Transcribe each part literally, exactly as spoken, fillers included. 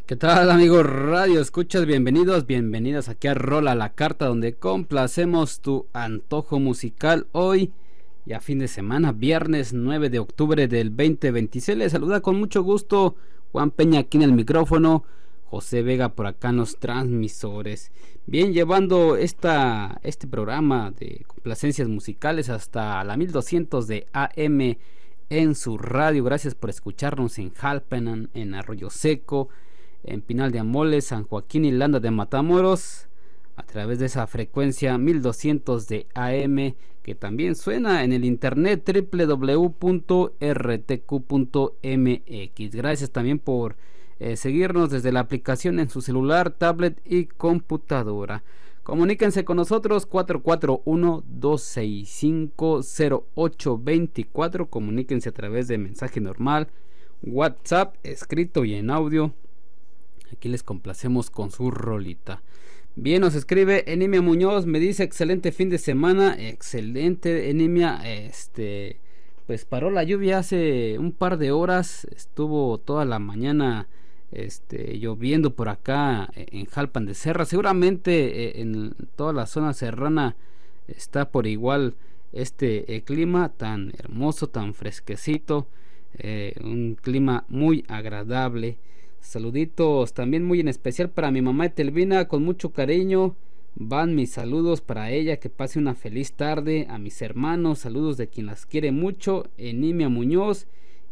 ¿Qué tal, amigos Radio Escuchas? Bienvenidos, bienvenidas aquí a Rola la Carta, donde complacemos tu antojo musical hoy y a fin de semana, viernes nueve de octubre del veinte veintiséis. Les saluda con mucho gusto Juan Peña aquí en el micrófono, José Vega por acá en los transmisores. Bien, llevando esta, este programa de complacencias musicales hasta la mil doscientos de A M en su radio. Gracias por escucharnos en Jalpan, en Arroyo Seco, en Pinal de Amoles, San Joaquín y Landa de Matamoros, a través de esa frecuencia mil doscientos de A M, que también suena en el internet doble u doble u doble u punto r t q punto m x. Gracias también por eh, seguirnos desde la aplicación en su celular, tablet y computadora. Comuníquense con nosotros cuatro cuatro uno, dos seis cinco, cero ocho dos cuatro. Comuníquense a través de mensaje normal, WhatsApp, escrito y en audio. Aquí les complacemos con su rolita. Bien, nos escribe Enimia Muñoz, me dice excelente fin de semana. Excelente, Enimia. Este, pues paró la lluvia hace un par de horas. Estuvo toda la mañana este, lloviendo por acá en Jalpan de Serra. Seguramente en toda la zona serrana está por igual este eh, clima tan hermoso, tan fresquecito. Eh, un clima muy agradable. Saluditos también muy en especial para mi mamá Etelvina, con mucho cariño van mis saludos para ella, que pase una feliz tarde. A mis hermanos, saludos de quien las quiere mucho, Enimia Muñoz,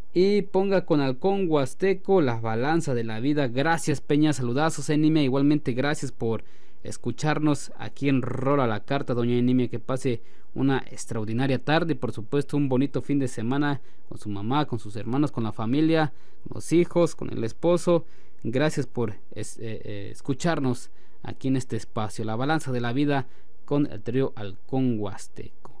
y ponga con halcón huasteco la balanza de la vida. Gracias, Peña, saludazos, Enimia, igualmente gracias por escucharnos aquí en Rola la Carta, doña Enimia, que pase una extraordinaria tarde y por supuesto un bonito fin de semana con su mamá, con sus hermanos, con la familia, con los hijos, con el esposo. Gracias por es, eh, eh, escucharnos aquí en este espacio, la balanza de la vida, con el trío Halcón Huasteco.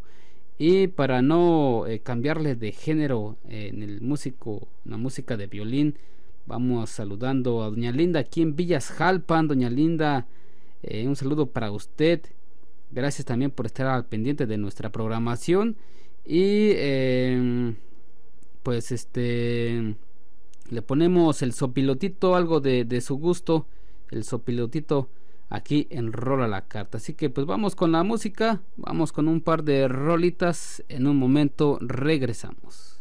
Y para no eh, cambiarle de género eh, en el músico, la música de violín, vamos saludando a doña Linda aquí en Villas Jalpan. Doña Linda, eh, un saludo para usted. Gracias también por estar al pendiente de nuestra programación. Y eh, pues este le ponemos el sopilotito, algo de, de su gusto, el sopilotito aquí en Rola la Carta. Así que pues vamos con la música, vamos con un par de rolitas. En un momento regresamos.